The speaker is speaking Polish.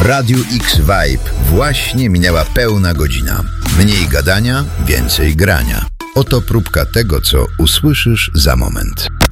W Radiu X Vibe właśnie minęła pełna godzina. Mniej gadania, więcej grania. Oto próbka tego, co usłyszysz za moment.